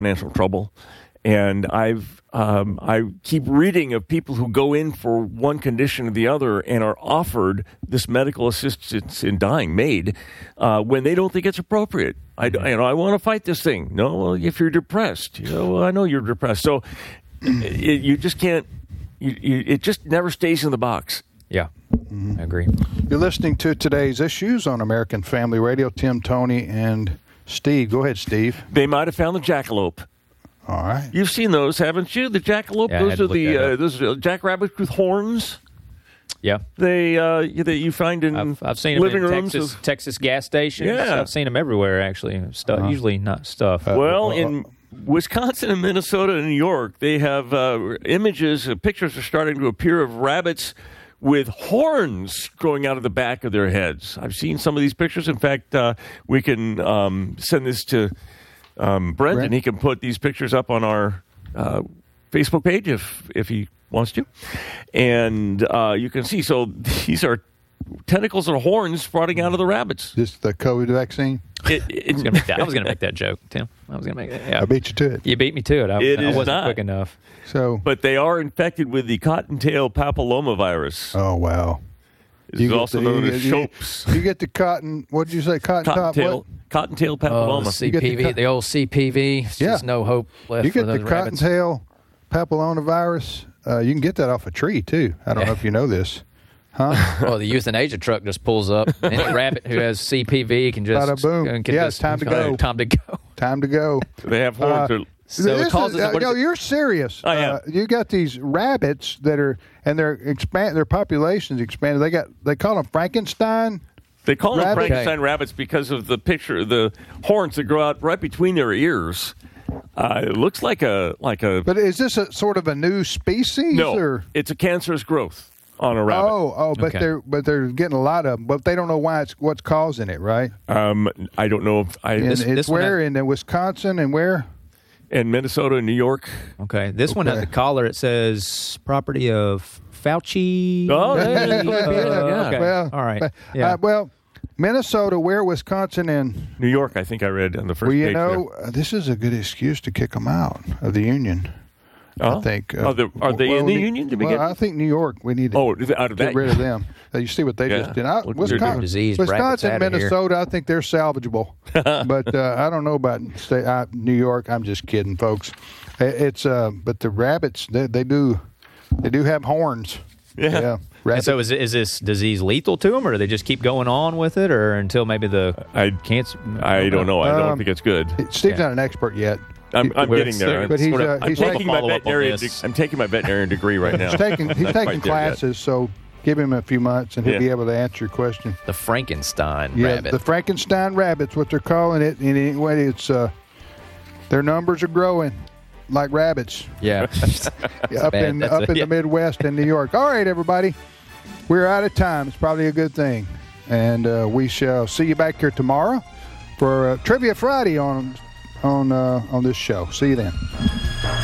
financial trouble. And I keep reading of people who go in for one condition or the other and are offered this medical assistance in dying when they don't think it's appropriate. I want to fight this thing. No, well, if you're depressed, well, I know you're depressed. So you just can't. It just never stays in the box. Yeah, I agree. You're listening to today's issues on American Family Radio. Tim, Tony, and Steve. Go ahead, Steve. They might have found the jackalope. All right. You've seen those, haven't you? The jackalope. Yeah, those are jackrabbits with horns. Yeah. That you find in I've seen them living in rooms Texas gas stations. Yeah. I've seen them everywhere, actually. Usually not stuff. in Wisconsin and Minnesota and New York, they have pictures are starting to appear of rabbits with horns growing out of the back of their heads. I've seen some of these pictures. In fact, we can send this to Brent, and he can put these pictures up on our Facebook page if he wants to. And you can see, so these are tentacles or horns sprouting out of the rabbits. This the COVID vaccine? I was going to make that joke, Tim. I was going to make it. Yeah. I beat you to it. You beat me to it. I wasn't not quick enough. But they are infected with the cottontail papillomavirus. Oh, wow. It's also known as SHOPS. You get the cotton, what did you say, cottontail papilloma. CPV, the old CPV. There's no hope left you for get those the rabbits. cottontail papillomavirus. You can get that off a tree, too. I don't know if you know this. Huh? Well, the euthanasia truck just pulls up. Any rabbit who has CPV can just... Bada boom. It's time to go. Time to go. Time to go. They have horns. So it causes... you're serious. I am. You got these rabbits that are... And their population's expanded. They call them Frankenstein. They call them rabbits? Frankenstein rabbits because of the horns that grow out right between their ears. It looks like a. But is this a sort of a new species? No, or? It's a cancerous growth on a rabbit. But they're getting a lot of them. But they don't know what's causing it, right? I don't know if it's where in Wisconsin and where? In Minnesota and New York. Okay, this one has the collar. It says property of Fauci. Oh, okay. Well, all right. Yeah. Minnesota, where, Wisconsin, and New York. I think I read on the first page. This is a good excuse to kick them out of the union. Oh? I think. Are they in the union to begin? I think New York. We need to get rid of them. You see what they just did. Wisconsin, Minnesota. I think they're salvageable, but I don't know about New York. I'm just kidding, folks. But the rabbits, they do have horns. Yeah. And so is this disease lethal to them, or do they just keep going on with it, or until maybe the cancer? I don't know. I don't think it's good. Steve's not an expert yet. I'm getting there. But I'm taking my veterinarian degree right now. He's taking classes, so give him a few months, and he'll be able to answer your question. The Frankenstein rabbit. The Frankenstein rabbit's what they're calling it. And anyway, it's their numbers are growing like rabbits. Yeah, up in the Midwest and New York. All right, everybody, we're out of time. It's probably a good thing, and we shall see you back here tomorrow for Trivia Friday on this show. See you then.